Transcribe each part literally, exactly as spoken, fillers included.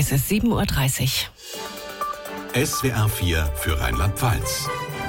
Es ist sieben Uhr dreißig. S W R vier für Rheinland-Pfalz.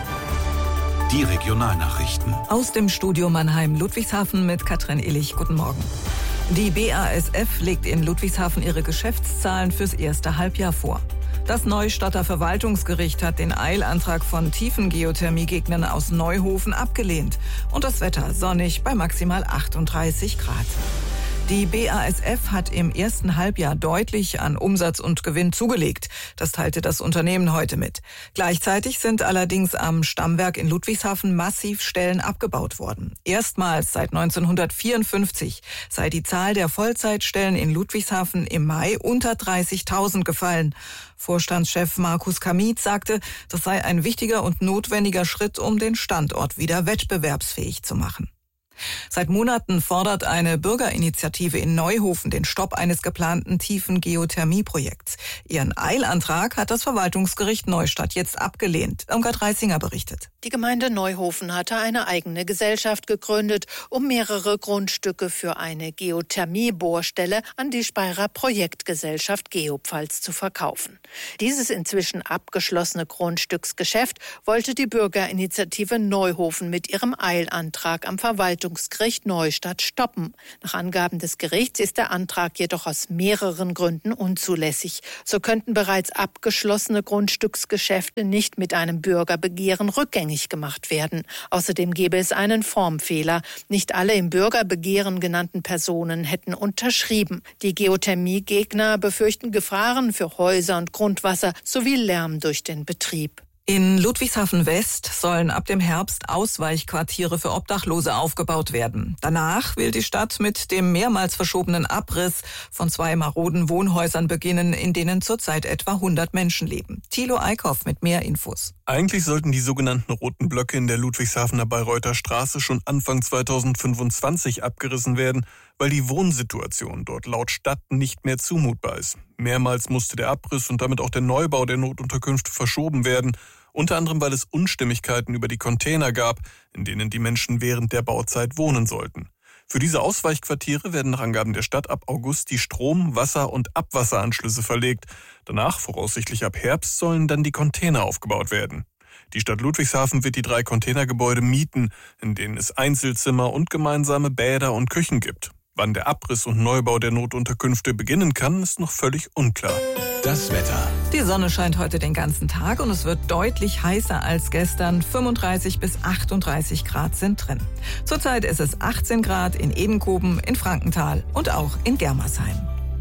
Die Regionalnachrichten. Aus dem Studio Mannheim-Ludwigshafen mit Katrin Illich. Guten Morgen. Die B A S F legt in Ludwigshafen ihre Geschäftszahlen fürs erste Halbjahr vor. Das Neustadter Verwaltungsgericht hat den Eilantrag von Tiefengeothermiegegnern aus Neuhofen abgelehnt. Und das Wetter sonnig bei maximal achtunddreißig Grad. Die B A S F hat im ersten Halbjahr deutlich an Umsatz und Gewinn zugelegt. Das teilte das Unternehmen heute mit. Gleichzeitig sind allerdings am Stammwerk in Ludwigshafen massiv Stellen abgebaut worden. Erstmals seit neunzehnhundertvierundfünfzig sei die Zahl der Vollzeitstellen in Ludwigshafen im Mai unter dreißigtausend gefallen. Vorstandschef Markus Kamit sagte, das sei ein wichtiger und notwendiger Schritt, um den Standort wieder wettbewerbsfähig zu machen. Seit Monaten fordert eine Bürgerinitiative in Neuhofen den Stopp eines geplanten Tiefengeothermieprojekts. Ihren Eilantrag hat das Verwaltungsgericht Neustadt jetzt abgelehnt. Irmgard Reisinger berichtet. Die Gemeinde Neuhofen hatte eine eigene Gesellschaft gegründet, um mehrere Grundstücke für eine Geothermiebohrstelle an die Speyerer Projektgesellschaft Geopfalz zu verkaufen. Dieses inzwischen abgeschlossene Grundstücksgeschäft wollte die Bürgerinitiative Neuhofen mit ihrem Eilantrag am Verwaltungsgericht Neustadt stoppen. Nach Angaben des Gerichts ist der Antrag jedoch aus mehreren Gründen unzulässig. So könnten bereits abgeschlossene Grundstücksgeschäfte nicht mit einem Bürgerbegehren rückgängig gemacht werden. Außerdem gäbe es einen Formfehler. Nicht alle im Bürgerbegehren genannten Personen hätten unterschrieben. Die Geothermiegegner befürchten Gefahren für Häuser und Grundwasser sowie Lärm durch den Betrieb. In Ludwigshafen West sollen ab dem Herbst Ausweichquartiere für Obdachlose aufgebaut werden. Danach will die Stadt mit dem mehrmals verschobenen Abriss von zwei maroden Wohnhäusern beginnen, in denen zurzeit etwa hundert Menschen leben. Thilo Eickhoff mit mehr Infos. Eigentlich sollten die sogenannten roten Blöcke in der Ludwigshafener Bayreuther Straße schon Anfang zweitausendfünfundzwanzig abgerissen werden, weil die Wohnsituation dort laut Stadt nicht mehr zumutbar ist. Mehrmals musste der Abriss und damit auch der Neubau der Notunterkünfte verschoben werden, unter anderem weil es Unstimmigkeiten über die Container gab, in denen die Menschen während der Bauzeit wohnen sollten. Für diese Ausweichquartiere werden nach Angaben der Stadt ab August die Strom-, Wasser- und Abwasseranschlüsse verlegt. Danach, voraussichtlich ab Herbst, sollen dann die Container aufgebaut werden. Die Stadt Ludwigshafen wird die drei Containergebäude mieten, in denen es Einzelzimmer und gemeinsame Bäder und Küchen gibt. Wann der Abriss und Neubau der Notunterkünfte beginnen kann, ist noch völlig unklar. Das Wetter. Die Sonne scheint heute den ganzen Tag und es wird deutlich heißer als gestern. fünfunddreißig bis achtunddreißig Grad sind drin. Zurzeit ist es achtzehn Grad in Edenkoben, in Frankenthal und auch in Germersheim.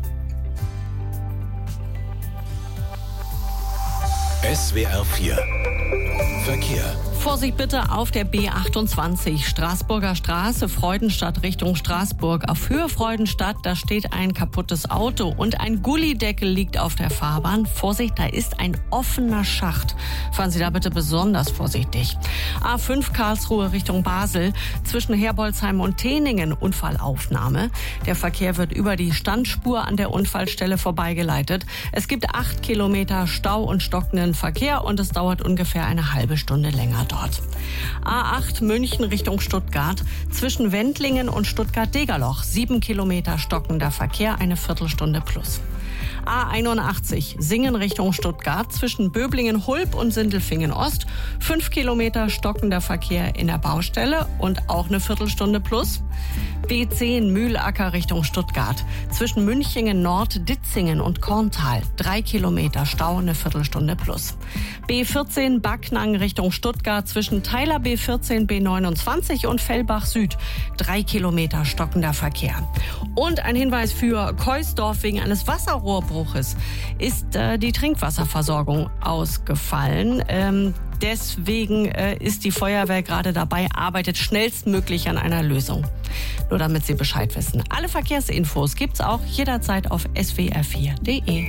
S W R vier. Verkehr. Vorsicht bitte auf der B achtundzwanzig, Straßburger Straße, Freudenstadt Richtung Straßburg. Auf Höhe Freudenstadt, da steht ein kaputtes Auto und ein Gullideckel liegt auf der Fahrbahn. Vorsicht, da ist ein offener Schacht. Fahren Sie da bitte besonders vorsichtig. A fünf Karlsruhe Richtung Basel, zwischen Herbolzheim und Teningen, Unfallaufnahme. Der Verkehr wird über die Standspur an der Unfallstelle vorbeigeleitet. Es gibt acht Kilometer Stau und stockenden Verkehr und es dauert ungefähr eine halbe Stunde länger dort. A acht München Richtung Stuttgart, zwischen Wendlingen und Stuttgart-Degerloch, sieben Kilometer stockender Verkehr, eine Viertelstunde plus. A einundachtzig Singen Richtung Stuttgart, zwischen Böblingen-Hulb und Sindelfingen-Ost, fünf Kilometer stockender Verkehr in der Baustelle und auch eine Viertelstunde plus. B zehn Mühlacker Richtung Stuttgart, zwischen Münchingen-Nord, Ditzingen und Korntal, drei Kilometer Stau, eine Viertelstunde plus. B vierzehn Backnang Richtung Stuttgart, zwischen Teiler B vierzehn, B neunundzwanzig und Fellbach Süd, drei Kilometer stockender Verkehr. Und ein Hinweis für Keusdorf: wegen eines Wasserrohrbruches ist äh, die Trinkwasserversorgung ausgefallen. Ähm, deswegen äh, ist die Feuerwehr gerade dabei, arbeitet schnellstmöglich an einer Lösung. Nur damit Sie Bescheid wissen. Alle Verkehrsinfos gibt's auch jederzeit auf S W R vier Punkt de.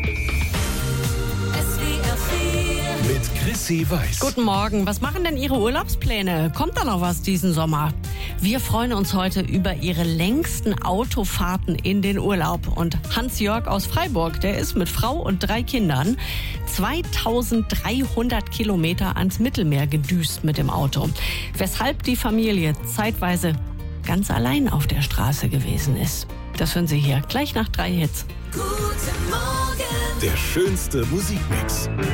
Mit Chrissy Weiß. Guten Morgen. Was machen denn Ihre Urlaubspläne? Kommt da noch was diesen Sommer? Wir freuen uns heute über Ihre längsten Autofahrten in den Urlaub. Und Hans-Jörg aus Freiburg, der ist mit Frau und drei Kindern zweitausenddreihundert Kilometer ans Mittelmeer gedüst mit dem Auto. Weshalb die Familie zeitweise ganz allein auf der Straße gewesen ist. Das hören Sie hier gleich nach drei Hits. Guten Morgen. Der schönste Musikmix.